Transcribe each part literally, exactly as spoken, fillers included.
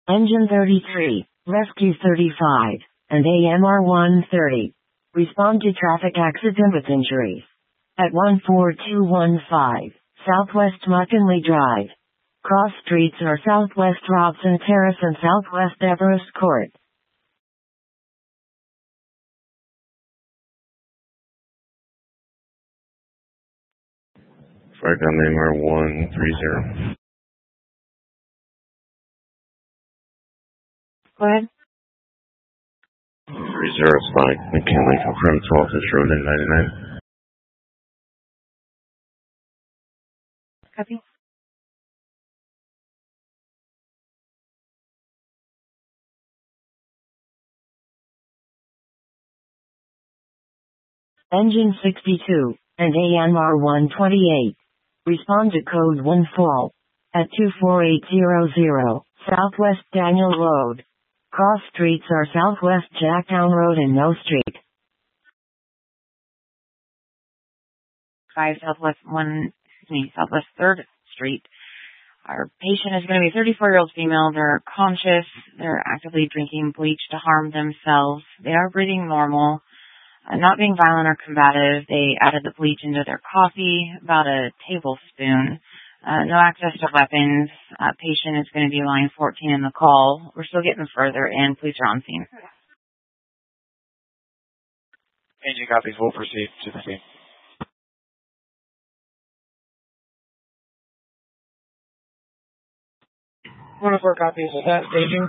Engine thirty-three, Rescue thirty-five, and A M R one thirty. Respond to traffic accident with injuries. At one four two one five, Southwest McKinley Drive. Cross streets are Southwest Robson Terrace and Southwest Everest Court. Fire down A M R one three zero. Go ahead. three zero is fine. McKinley, confirm twelfth Inch Road in ninety-nine. Copy. Engine sixty-two, and A M R one twenty-eight. Respond to code one fall. At two four eight zero zero, Southwest Daniel Road. Cross streets are Southwest Jacktown Road and No Street. five Southwest one, excuse me, Southwest third Street. Our patient is going to be a thirty-four-year-old female. They're conscious. They're actively drinking bleach to harm themselves. They are breathing normal, uh, not being violent or combative. They added the bleach into their coffee, about a tablespoon. Uh, no access to weapons. Uh, patient is going to be line fourteen in the call. We're still getting further in. Police are on scene. Agent copies. We'll proceed to the scene. One of four copies of that staging.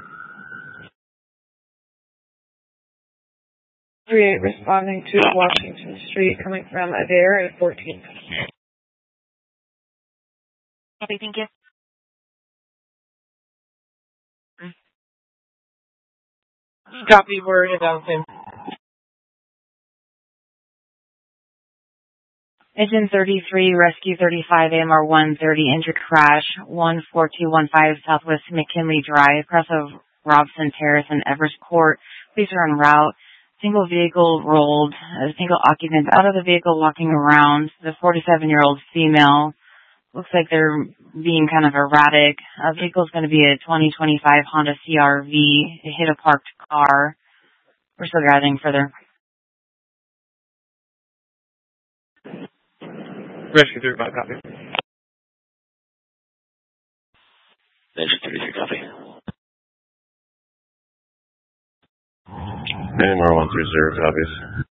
three eight responding to Washington Street coming from Adair at fourteen. Copy, thank you. Copy, we're down same. Engine thirty-three, Rescue thirty-five, A M R one thirty, injured crash, one four two one five Southwest McKinley Drive, across of Robson Terrace and Everest Court. Police are en route. Single vehicle rolled, a single occupant out of the vehicle walking around. The forty-seven-year-old female looks like they're being kind of erratic. A vehicle is going to be a twenty twenty-five Honda C R V. It hit a parked car. We're still gathering further. Rescue thirty-five, copy. Engine thirty-three, copy. A M R one three zero, copies.